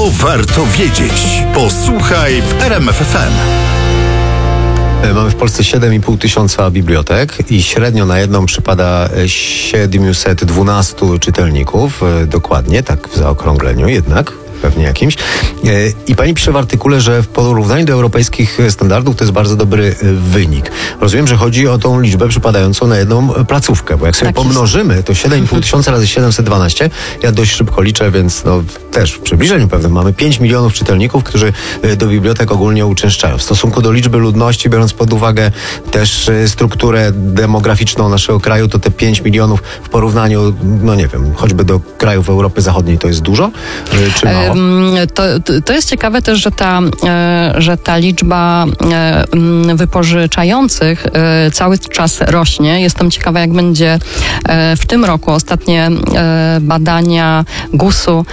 To warto wiedzieć. Posłuchaj w RMF FM. Mamy w Polsce 7,5 tysiąca bibliotek i średnio na jedną przypada 712 czytelników, dokładnie, tak w zaokrągleniu jednak. Pewnie jakimś. I pani pisze w artykule, że w porównaniu do europejskich standardów to jest bardzo dobry wynik. Rozumiem, że chodzi o tą liczbę przypadającą na jedną placówkę, bo jak sobie pomnożymy, to 7,5 tysiąca razy 712, ja dość szybko liczę, więc też w przybliżeniu pewnym mamy 5 milionów czytelników, którzy do bibliotek ogólnie uczęszczają. W stosunku do liczby ludności, biorąc pod uwagę też strukturę demograficzną naszego kraju, to te 5 milionów w porównaniu, nie wiem, choćby do krajów Europy Zachodniej to jest dużo, czy mało? To jest ciekawe też, że ta liczba wypożyczających cały czas rośnie. Jestem ciekawa, jak będzie w tym roku. Ostatnie badania GUS-u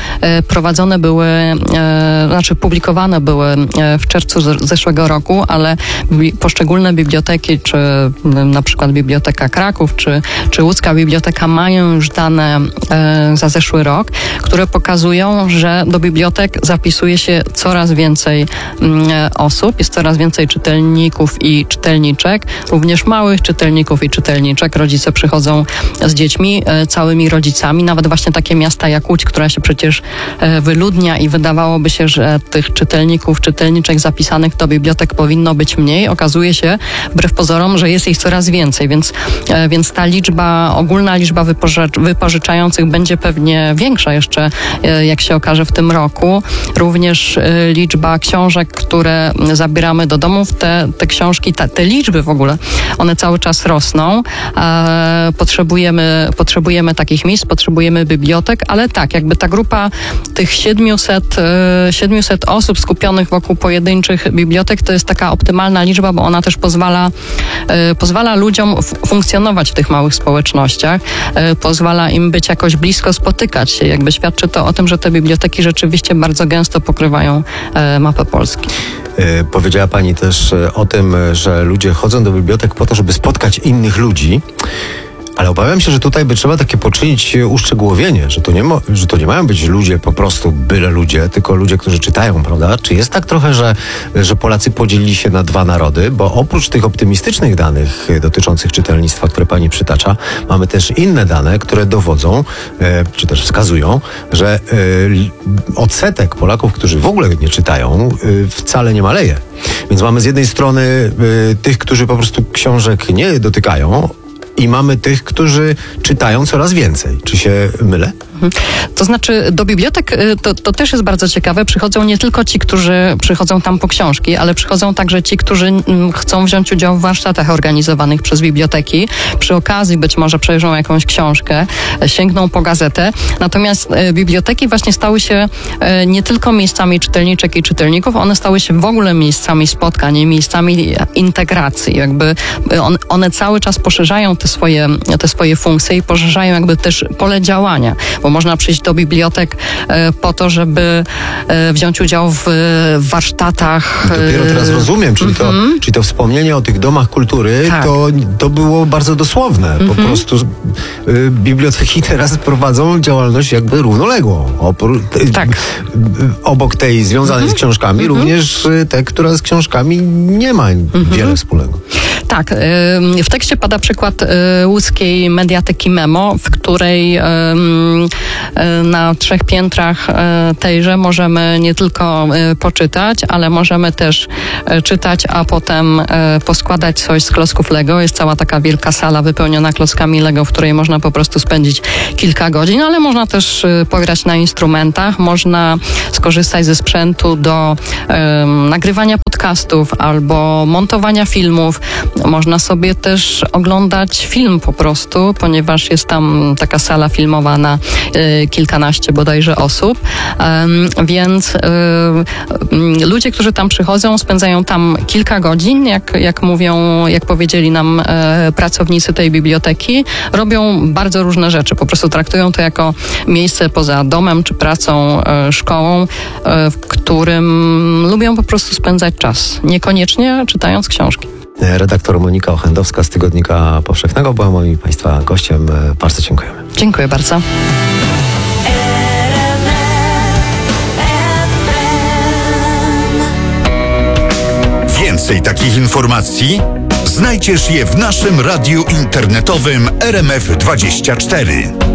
publikowane były w czerwcu zeszłego roku, ale poszczególne biblioteki, czy na przykład Biblioteka Kraków, czy Łódzka Biblioteka mają już dane za zeszły rok, które pokazują, że do bibliotek zapisuje się coraz więcej osób, jest coraz więcej czytelników i czytelniczek, również małych czytelników i czytelniczek. Rodzice przychodzą z dziećmi, całymi rodzicami, nawet właśnie takie miasta jak Łódź, która się przecież wyludnia i wydawałoby się, że tych czytelników, czytelniczek zapisanych do bibliotek powinno być mniej. Okazuje się, wbrew pozorom, że jest ich coraz więcej, więc ta ogólna liczba wypożyczających będzie pewnie większa jeszcze, jak się okaże w tym roku. Również liczba książek, które zabieramy do domów, te książki, te liczby w ogóle, one cały czas rosną. Potrzebujemy takich miejsc, potrzebujemy bibliotek, ale tak, jakby ta grupa tych 700 osób skupionych wokół pojedynczych bibliotek to jest taka optymalna liczba, bo ona też pozwala ludziom funkcjonować w tych małych społecznościach, pozwala im być jakoś blisko, spotykać się. Jakby świadczy to o tym, że te biblioteki rzeczywiście bardzo gęsto pokrywają mapę Polski. Powiedziała pani też o tym, że ludzie chodzą do bibliotek po to, żeby spotkać innych ludzi. Ale obawiam się, że tutaj by trzeba takie poczynić uszczegółowienie, że to nie mają być ludzie po prostu byle ludzie, tylko ludzie, którzy czytają, prawda? Czy jest tak trochę, że Polacy podzielili się na dwa narody? Bo oprócz tych optymistycznych danych dotyczących czytelnictwa, które pani przytacza, mamy też inne dane, które dowodzą, czy też wskazują, że odsetek Polaków, którzy w ogóle nie czytają, wcale nie maleje. Więc mamy z jednej strony tych, którzy po prostu książek nie dotykają, i mamy tych, którzy czytają coraz więcej. Czy się mylę? To znaczy do bibliotek to też jest bardzo ciekawe. Przychodzą nie tylko ci, którzy przychodzą tam po książki, ale przychodzą także ci, którzy chcą wziąć udział w warsztatach organizowanych przez biblioteki. Przy okazji być może przejrzą jakąś książkę, sięgną po gazetę. Natomiast biblioteki właśnie stały się nie tylko miejscami czytelniczek i czytelników, one stały się w ogóle miejscami spotkań, miejscami integracji. Jakby one cały czas poszerzają te swoje funkcje i poszerzają jakby też pole działania. Bo można przyjść do bibliotek po to, żeby wziąć udział w warsztatach. Dopiero teraz rozumiem, czyli to wspomnienie o tych domach kultury, tak. to było bardzo dosłowne. Po prostu biblioteki teraz prowadzą działalność jakby równoległą. Tak. Obok tej związanej z książkami, również te, która z książkami nie ma wiele wspólnego. Tak. W tekście pada przykład łódzkiej mediateki Memo, w której na 3 piętrach tejże możemy nie tylko poczytać, ale możemy też czytać, a potem poskładać coś z klocków Lego. Jest cała taka wielka sala wypełniona klockami Lego, w której można po prostu spędzić kilka godzin, ale można też pograć na instrumentach, można skorzystać ze sprzętu do nagrywania podcastów albo montowania filmów. Można sobie też oglądać film po prostu, ponieważ jest tam taka sala filmowa na kilkanaście bodajże osób, więc ludzie, którzy tam przychodzą, spędzają tam kilka godzin, jak powiedzieli nam pracownicy tej biblioteki, robią bardzo różne rzeczy, po prostu traktują to jako miejsce poza domem, czy pracą, szkołą, w którym lubią po prostu spędzać czas, niekoniecznie czytając książki. Redaktor Monika Ochendowska z Tygodnika Powszechnego była moim Państwa gościem. Bardzo dziękujemy. Dziękuję bardzo. Więcej takich informacji znajdziesz je w naszym radiu internetowym RMF24.